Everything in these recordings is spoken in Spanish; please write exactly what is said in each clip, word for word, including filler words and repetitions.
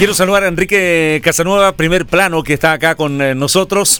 Quiero saludar a Enrique Casanueva, primer plano, que está acá con eh, nosotros.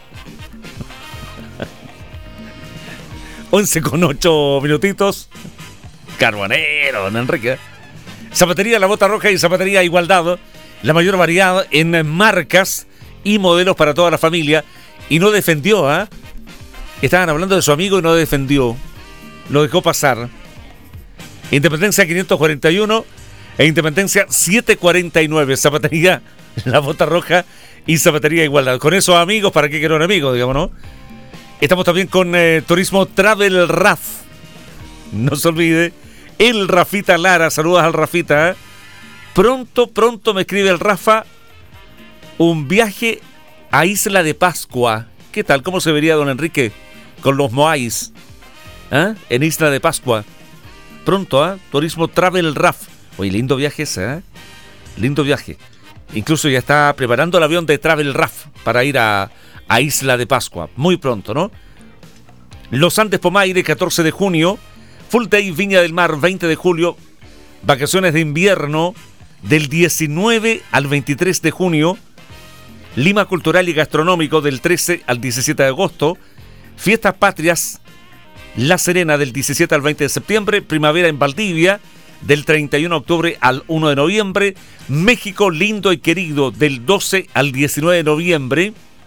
once con ocho minutitos. Carbonero, don Enrique. Zapatería La Bota Roja y Zapatería Igualdad. La mayor variedad en marcas y modelos para toda la familia. Y no defendió, ¿ah? ¿eh? Estaban hablando de su amigo y no defendió. Lo dejó pasar. Independencia quinientos cuarenta y uno e Independencia setecientos cuarenta y nueve. Zapatería La Bota Roja y Zapatería Igualdad. Con esos amigos, ¿para qué quiero un amigo, digamos, no? Estamos también con eh, Turismo Travel Raf. No se olvide. El Rafita Lara. Saludos al Rafita. ¿eh? Pronto, pronto me escribe el Rafa. Un viaje a Isla de Pascua. ¿Qué tal? ¿Cómo se vería, don Enrique? Con los Moais. ¿eh? En Isla de Pascua. Pronto, ¿eh? Turismo Travel Raf. Oye, lindo viaje ese, ¿eh? Lindo viaje. Incluso ya está preparando el avión de Travel Raf para ir a, a Isla de Pascua. Muy pronto, ¿no? Los Andes Pomaire, catorce de junio. Full Day Viña del Mar, veinte de julio. Vacaciones de invierno del diecinueve al veintitrés de junio. Lima Cultural y Gastronómico del trece al diecisiete de agosto. Fiestas Patrias La Serena del diecisiete al veinte de septiembre. Primavera en Valdivia del treinta y uno de octubre al uno de noviembre. México lindo y querido del doce al diecinueve de noviembre.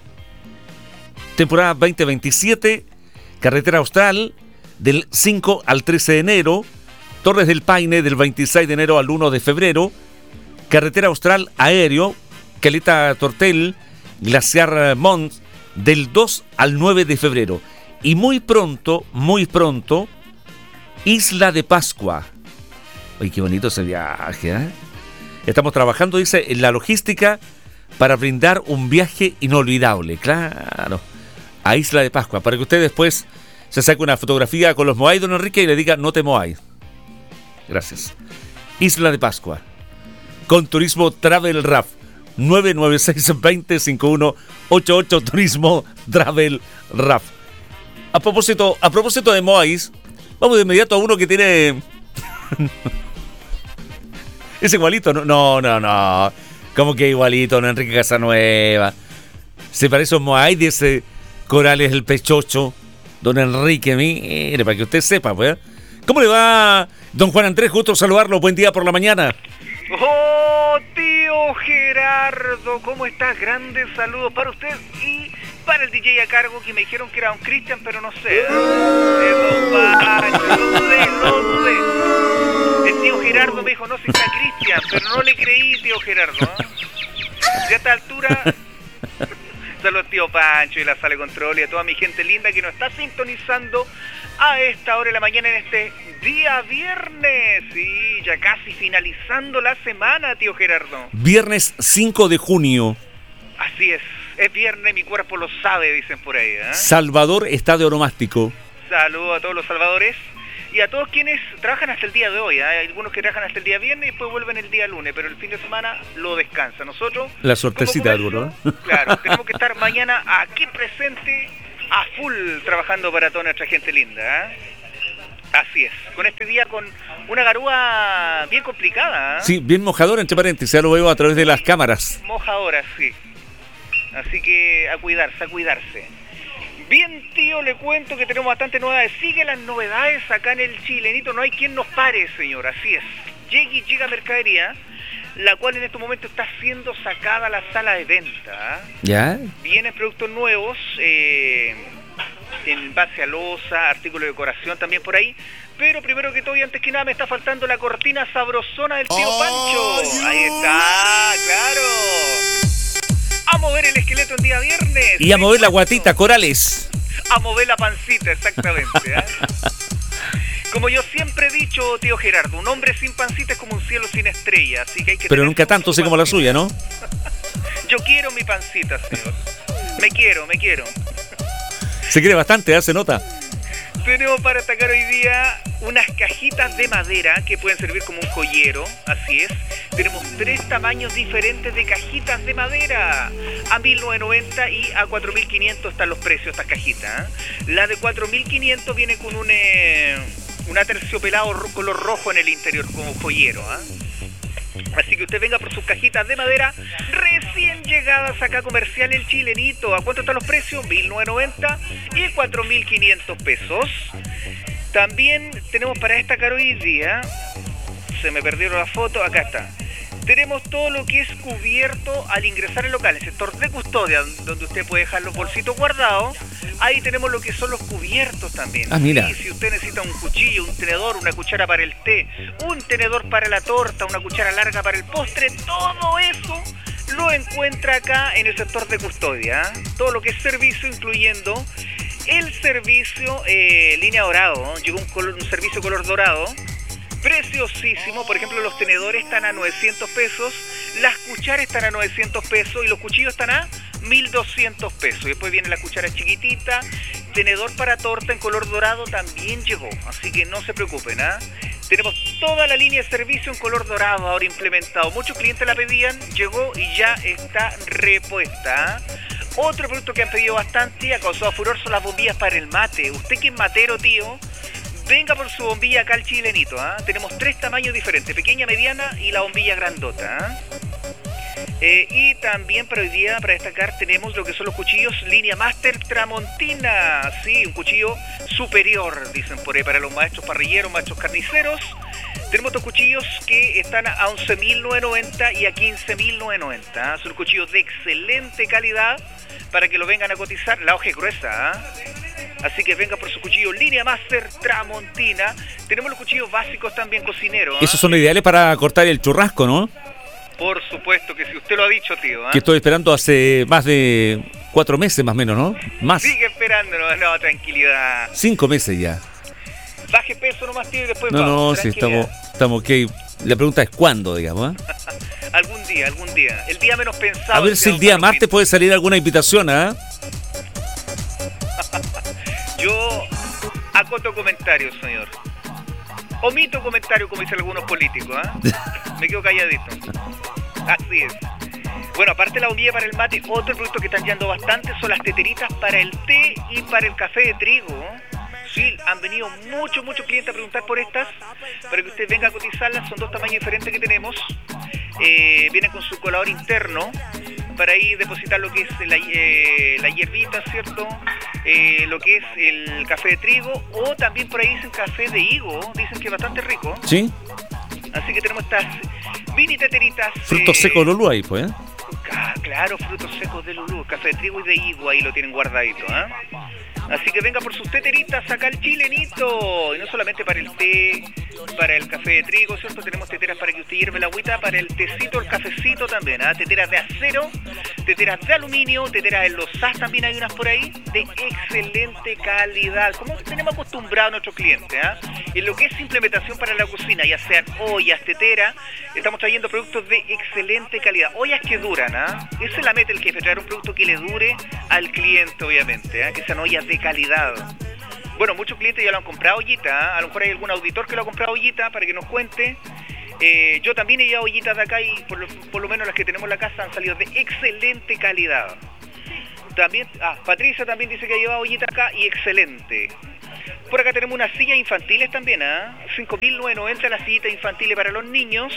Temporada veinte veintisiete. Carretera Austral del cinco al trece de enero. Torres del Paine del veintiséis de enero al uno de febrero. Carretera Austral Aéreo, Caleta Tortel, Glaciar Mont del dos al nueve de febrero. Y muy pronto, muy pronto, Isla de Pascua. Oye, qué bonito ese viaje, ¿eh? Estamos trabajando, dice, en la logística para brindar un viaje inolvidable, claro, a Isla de Pascua, para que usted después se saque una fotografía con los Moai, don Enrique, y le diga, no te Moai. Gracias. Isla de Pascua, con Turismo Travel Raf, nueve nueve seis, veinte, cincuenta y uno ochenta y ocho, Turismo Travel Raf. A propósito, a propósito de Moais, vamos de inmediato a uno que tiene... ¿Es igualito? No, no, no, no. ¿Cómo que igualito, don Enrique Casanueva? Se parece a un Moai de ese Corales el Pechocho. Don Enrique, mire, para que usted sepa, pues. ¿Cómo le va, don Juan Andrés? Gusto saludarlo. Buen día por la mañana. Oh, tío Gerardo, ¿cómo estás? Grandes saludos para usted y para el D J a cargo, que me dijeron que era un Cristian, pero no sé. ¿eh? Lo dudé, lo dudé. El tío Gerardo me dijo, no sé si está Cristian, pero no le creí, tío Gerardo. ¿eh? Ya a esta altura... Saludos, tío Pancho y la Sala de Control y a toda mi gente linda que nos está sintonizando a esta hora de la mañana en este día viernes. Sí, ya casi finalizando la semana, tío Gerardo. Viernes cinco de junio. Así es, es viernes, mi cuerpo lo sabe, dicen por ahí. ¿eh? Salvador está de onomástico. Saludos a todos los salvadores y a todos quienes trabajan hasta el día de hoy. ¿eh? Hay algunos que trabajan hasta el día viernes y después vuelven el día lunes, pero el fin de semana lo descansa. Nosotros, la suertecita de duro, ¿no? Claro, tenemos que estar mañana aquí presente a full trabajando para toda nuestra gente linda. ¿eh? Así es, con este día con una garúa bien complicada. ¿eh? Sí, bien mojadora, entre paréntesis, ya lo veo a través de las cámaras. Mojadora, sí. Así que a cuidarse, a cuidarse. Bien, tío, le cuento que tenemos bastantes novedades. Sigue las novedades acá en el Chilenito. No hay quien nos pare, señor. Así es. Llega y llega mercadería, la cual en este momento está siendo sacada a la sala de venta. ¿Ya? Vienen productos nuevos, eh, en base a loza, artículos de decoración también por ahí. Pero primero que todo y antes que nada me está faltando la cortina sabrosona del tío oh, Pancho. Yeah. Ahí está, claro. A mover el esqueleto el día viernes. Y a mover la guatita, Corales. A mover la pancita, exactamente. ¿eh? Como yo siempre he dicho, tío Gerardo, un hombre sin pancita es como un cielo sin estrellas. Así que hay que Pero nunca tanto, así como la suya, ¿no? Yo quiero mi pancita, señor. Me quiero, me quiero. Se quiere bastante, ¿eh? Se nota. Tenemos para atacar hoy día unas cajitas de madera que pueden servir como un joyero, así es. Tenemos tres tamaños diferentes de cajitas de madera. A mil novecientos noventa y a cuatro mil quinientos están los precios de estas cajitas. ¿eh? La de cuatro mil quinientos viene con un, eh, un aterciopelado color rojo en el interior como joyero. ¿eh? Así que usted venga por sus cajitas de madera recién llegadas acá Comercial El Chilenito. ¿A cuánto están los precios? mil novecientos noventa y cuatro mil quinientos pesos. También tenemos para destacar hoy día, se me perdieron las fotos, acá está. Tenemos todo lo que es cubierto al ingresar al local, el sector de custodia, donde usted puede dejar los bolsitos guardados. Ahí tenemos lo que son los cubiertos también. Ah, mira. Sí, si usted necesita un cuchillo, un tenedor, una cuchara para el té, un tenedor para la torta, una cuchara larga para el postre, todo eso lo encuentra acá en el sector de custodia. Todo lo que es servicio, incluyendo el servicio eh, línea dorado. Llegó un, color, un servicio color dorado. Preciosísimo, por ejemplo los tenedores están a novecientos pesos, las cucharas están a novecientos pesos y los cuchillos están a mil doscientos pesos. Y después viene la cuchara chiquitita, tenedor para torta en color dorado también llegó, así que no se preocupen, ¿ah? ¿eh? Tenemos toda la línea de servicio en color dorado ahora implementado, muchos clientes la pedían, llegó y ya está repuesta. Otro producto que han pedido bastante y ha causado furor son las bombillas para el mate. Usted que es matero, tío, venga por su bombilla acá al Chilenito, ¿eh? Tenemos tres tamaños diferentes, pequeña, mediana y la bombilla grandota, ¿eh? Eh, y también para hoy día, para destacar, tenemos lo que son los cuchillos línea Master Tramontina. Sí, un cuchillo superior, dicen por ahí, para los maestros parrilleros, maestros carniceros. Tenemos estos cuchillos que están a once mil novecientos noventa y a quince mil novecientos noventa. ¿eh? Son cuchillos de excelente calidad para que lo vengan a cotizar. La hoja es gruesa, ¿eh? Así que venga por su cuchillo línea Master Tramontina. Tenemos los cuchillos básicos también cocineros, ¿eh? Esos son ideales para cortar el churrasco, ¿no? Por supuesto que si usted lo ha dicho, tío. ¿eh? Que estoy esperando hace más de cuatro meses, más o menos, ¿no? Más. Sigue esperándolo, no, tranquilidad. Cinco meses ya. Baje peso nomás, tío, y después no, vamos. No, no, sí, estamos, estamos ok. La pregunta es cuándo, digamos, ¿eh? Algún día, algún día. El día menos pensado. A ver si el día martes puede salir alguna invitación, ¿ah? ¿eh? Yo acoto comentarios, señor. Omito comentarios, como dicen algunos políticos, ¿eh? Me quedo calladito. Así es. Bueno, aparte de la bombilla para el mate, otro producto que están llegando bastante son las teteritas para el té y para el café de trigo. Sí, han venido muchos, muchos clientes a preguntar por estas, para que usted venga a cotizarlas. Son dos tamaños diferentes que tenemos. Eh, vienen con su colador interno para ahí depositar lo que es la, eh, la hierbita, ¿cierto? Eh, lo que es el café de trigo, o también por ahí dicen café de higo, dicen que es bastante rico. Sí. Así que tenemos estas mini teteritas. Frutos eh, secos de Lulú ahí, pues, ¿eh? Ah, claro, frutos secos de Lulú, café de trigo y de higo, ahí lo tienen guardadito, ¿eh? Así que venga por sus teteritas acá al Chilenito. Y no solamente para el té, para el café de trigo, ¿cierto? Tenemos teteras para que usted hierve la agüita, para el tecito, el cafecito también, ¿eh? Teteras de acero, teteras de aluminio, teteras enlosadas también hay unas por ahí, de excelente calidad, como tenemos acostumbrado a nuestros clientes, ¿eh? En lo que es implementación para la cocina, ya sean ollas, teteras, estamos trayendo productos de excelente calidad, ollas que duran, ¿eh? Esa es la meta, el jefe, traer un producto que le dure al cliente, obviamente, ¿eh? Que sean ollas de calidad. Bueno, muchos clientes ya lo han comprado ollita, ¿eh? A lo mejor hay algún auditor que lo ha comprado ollita para que nos cuente. Eh, yo también he llevado ollitas de acá y por lo, por lo menos las que tenemos en la casa han salido de excelente calidad. También, ah, Patricia también dice que ha llevado ollita acá y excelente. Por acá tenemos unas sillas infantiles también, ¿eh? cinco mil novecientos noventa las sillitas infantiles para los niños.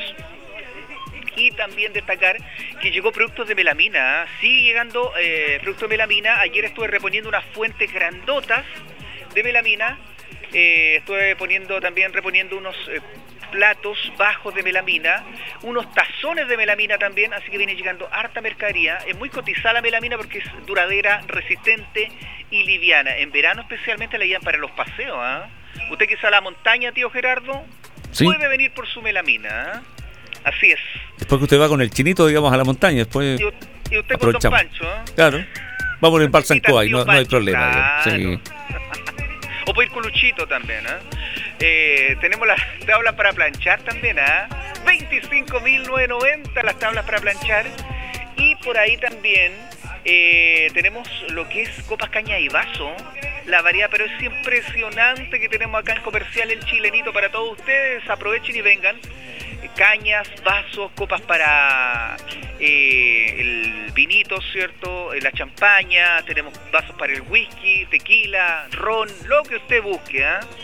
Y también destacar que llegó productos de melamina, ¿eh? Sigue llegando eh, productos de melamina. Ayer estuve reponiendo unas fuentes grandotas de melamina. Eh, estuve poniendo también reponiendo unos eh, platos bajos de melamina, unos tazones de melamina también, así que viene llegando harta mercadería. Es muy cotizada la melamina porque es duradera, resistente y liviana. En verano especialmente la llevan para los paseos, ¿eh? Usted que sale a la montaña, tío Gerardo, ¿sí? Puede venir por su melamina, ¿eh? Así es. Después que usted va con el chinito, digamos, a la montaña, después y, y usted con Don Pancho, ¿eh? Claro. Vamos en el Balsancoa y no, no hay problema. Claro. Sí. O puede ir con Luchito también, ¿eh? Eh, tenemos las tablas para planchar también, ¿eh? veinticinco mil novecientos noventa las tablas para planchar. Y por ahí también eh, tenemos lo que es copas, caña y vaso. La variedad, pero es impresionante que tenemos acá en Comercial El Chilenito para todos ustedes. Aprovechen y vengan. Cañas, vasos, copas para eh, el vinito, ¿cierto? La champaña, tenemos vasos para el whisky, tequila, ron, lo que usted busque, ¿eh?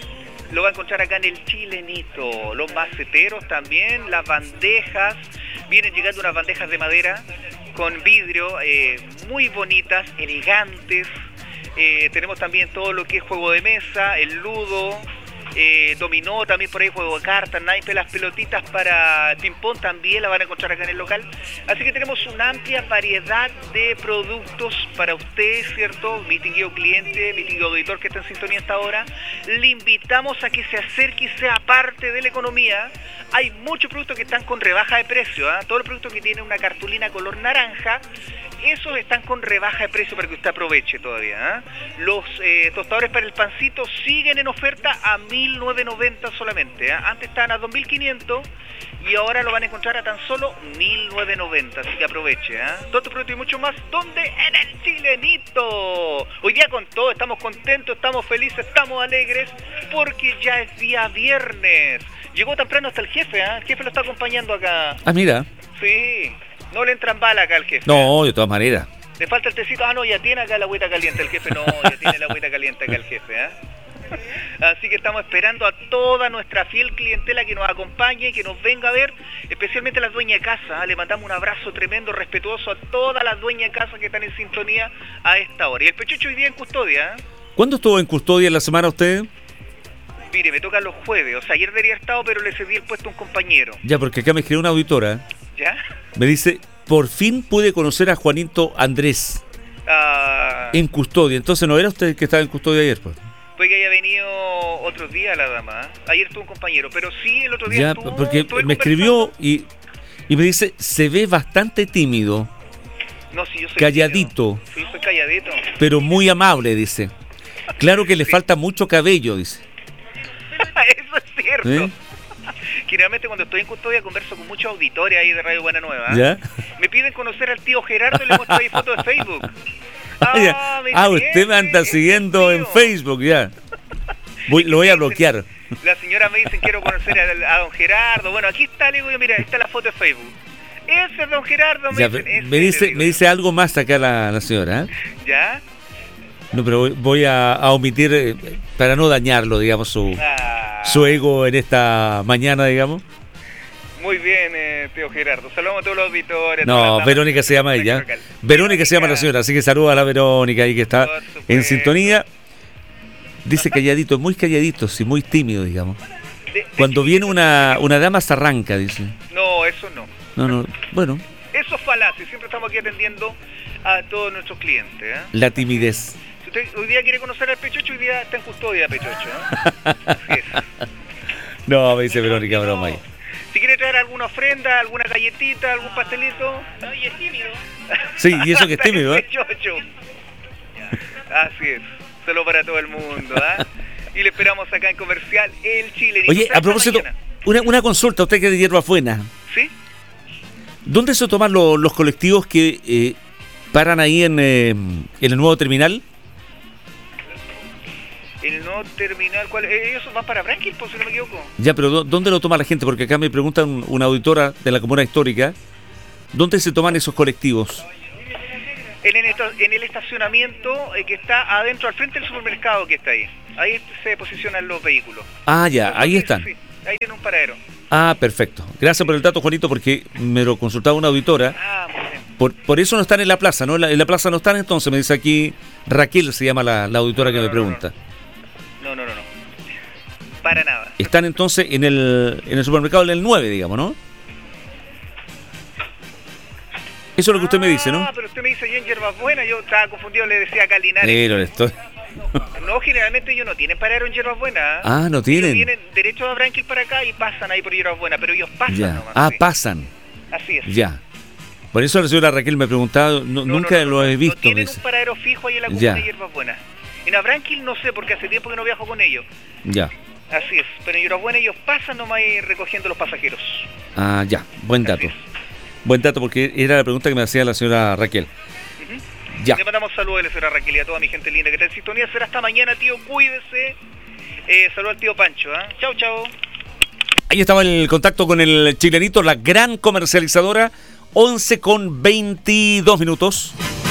lo va a encontrar acá en el Chilenito. Los maceteros también, las bandejas, vienen llegando unas bandejas de madera con vidrio, eh, muy bonitas, elegantes. Eh, tenemos también todo lo que es juego de mesa, el ludo, eh, dominó, también por ahí juego de cartas, naipes, las pelotitas para ping-pong también la van a encontrar acá en el local. Así que tenemos una amplia variedad de productos para ustedes, ¿cierto? Mi distinguido cliente, mi distinguido auditor que está en sintonía hasta ahora. Le invitamos a que se acerque y sea parte de la economía. Hay muchos productos que están con rebaja de precio, ¿eh? Todos los productos que tienen una cartulina color naranja, esos están con rebaja de precio para que usted aproveche todavía, ¿eh? Los eh, tostadores para el pancito siguen en oferta a mil novecientos noventa solamente, ¿eh? Antes estaban a dos mil quinientos y ahora lo van a encontrar a tan solo mil novecientos noventa, así que aproveche, ¿eh? Todo este producto y mucho más, ¿dónde? En el Chilenito. Hoy día con todo, estamos contentos, estamos felices, estamos alegres, porque ya es día viernes. Llegó temprano hasta el jefe, ¿eh? El jefe lo está acompañando acá. Ah, mira. Sí, no le entran bala acá al jefe. No, de todas maneras. Le falta el tecito. Ah, no, ya tiene acá la agüita caliente el jefe. No, ya tiene la agüita caliente acá el jefe, ¿eh? Así que estamos esperando a toda nuestra fiel clientela que nos acompañe, que nos venga a ver, especialmente a las dueñas de casa, ¿eh? Le mandamos un abrazo tremendo, respetuoso a todas las dueñas de casa que están en sintonía a esta hora. Y el Pechucho hoy día en custodia, ¿eh? ¿Cuándo estuvo en custodia en la semana usted? Mire, me toca los jueves, o sea, ayer debería haber estado, pero le cedí el puesto a un compañero. Ya, porque acá me escribió una auditora. ¿Ya? Me dice, por fin pude conocer a Juanito Andrés Ah, en custodia. Entonces, ¿no era usted el que estaba en custodia ayer, pues? puede que haya venido otros días la dama, ¿eh? Ayer estuvo un compañero, pero sí, el otro día Ya, estuvo... porque estuve me escribió conversando. y, y me dice, se ve bastante tímido, No, sí, yo soy calladito. tímido. Sí, soy calladito. pero muy amable, dice. Claro que le Sí. falta mucho cabello, dice. Eso es cierto. ¿Eh? Generalmente cuando estoy en custodia converso con muchos auditores ahí de Radio Buena Nueva. ¿eh? ¿Ya? Me piden conocer al tío Gerardo y le muestro ahí fotos de Facebook. Ah, ya. me Ah, dice, usted me anda ese es siguiendo en mío. Facebook, ya. Voy, lo voy a bloquear. Las señoras me dicen quiero conocer a, a don Gerardo. Bueno, aquí está, le digo yo, mira, ahí está la foto de Facebook. Ese es don Gerardo, me Ya, dicen. me, ese me le dice, digo me yo. dice algo más acá la, la señora, ¿eh? ¿Ya? No, pero voy, voy a, a omitir eh, para no dañarlo, digamos, su, Ah, su ego en esta mañana, digamos. muy bien, eh, tío Gerardo. Saludamos a todos los auditores. todas las No, damas Verónica se llama de ella. local. Verónica se llama la señora, así que saluda a la Verónica ahí que está Por supuesto. en sintonía. Dice calladito, muy calladito, sí, muy tímido, digamos. De- de Cuando viene chiquitito, una, una dama se arranca, dice. No, eso no. No, no, bueno, Eso es falacia. Siempre estamos aquí atendiendo a todos nuestros clientes. ¿eh? la timidez. Si usted hoy día quiere conocer al Pechocho, hoy día está en custodia, Pechocho. ¿eh? Así es. No, me dice Verónica, broma ahí. Si quiere traer alguna ofrenda, alguna galletita, algún pastelito. Ay, es tímido. Sí, y eso que es tímido, ¿eh? Pechocho. Así es. Solo para todo el mundo, ¿ah? Y le esperamos acá en Comercial El Chilenito. Oye, Hasta a propósito, mañana. una, una consulta, usted que es de Hierba Buena. ¿Sí? ¿Dónde se toman lo- los colectivos que eh, paran ahí en, eh, en el nuevo terminal? El nuevo terminal, ¿cuál? Eh, ellos van para Branquil, por si no me equivoco. Ya, pero ¿dó- ¿dónde lo toma la gente? Porque acá me preguntan una auditora de la comuna histórica, ¿dónde se toman esos colectivos? En el, esta- en el estacionamiento eh, que está adentro, al frente del supermercado que está ahí. Ahí se posicionan los vehículos. Ah, ya, ahí están. Sí, ahí tiene un paradero. Ah, perfecto. Gracias por el dato, Juanito, porque me lo consultaba una auditora. Ah, muy bien. Por, por eso no están en la plaza, ¿no? En la, en la plaza no están, entonces me dice aquí Raquel, se llama la, la auditora que No, me no, pregunta. No, no, no, no. Para nada. Están entonces en el, en el supermercado del nueve, digamos, ¿no? Eso es lo que usted me dice, ¿no? Ah, pero usted me dice ya en Hierbas Buenas, yo estaba confundido, le decía acá Linares. Pero esto... No, generalmente ellos no tienen paradero en Hierbas Buenas. Ah, no tienen. Ellos vienen derecho a Branquil para acá y pasan ahí por Hierbas Buenas, pero ellos pasan Ya. nomás. Ah, sí. pasan. Así es. Ya. Por eso la señora Raquel me preguntaba, no- No, nunca no, no, lo no, he no visto. me tienen dice. un paradero fijo ahí en la comuna Ya. de Hierbas Buenas. En Abranquil no sé, porque hace tiempo que no viajo con ellos. Ya. Así es, pero en Hierbas Buenas ellos pasan nomás ahí recogiendo los pasajeros. Ah, ya. Buen dato. Así Buen dato porque era la pregunta que me hacía la señora Raquel. Ujú. Ya. Le mandamos saludos a la señora Raquel y a toda mi gente linda que está en sintonía. Será hasta mañana, tío, cuídese. Eh, saludos al tío Pancho, ¿eh? Chau, chau. Ahí estaba el contacto con el chilenito, la gran comercializadora, once con veintidós minutos.